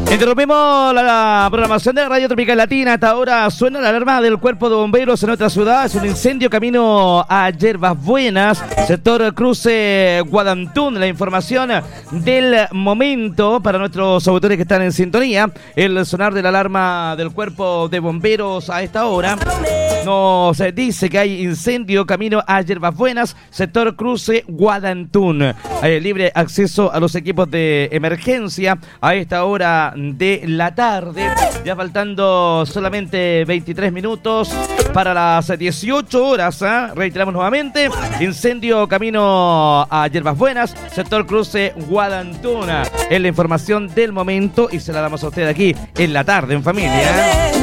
Interrumpimos la programación de Radio Tropical Latina. Hasta ahora suena la alarma del Cuerpo de Bomberos en nuestra ciudad. Es un incendio camino a Yerbas Buenas, sector cruce Guadantún. La información del momento para nuestros auditores que están en sintonía. El sonar de la alarma del Cuerpo de Bomberos a esta hora nos dice que hay incendio camino a Yerbas Buenas, sector cruce Guadantún. Hay libre acceso a los equipos de emergencia a esta hora de la tarde, ya faltando solamente 23 minutos para las 18 horas. Reiteramos nuevamente, incendio camino a Yerbas Buenas, sector cruce Guadantún. Es la información del momento y se la damos a usted aquí en la tarde en familia.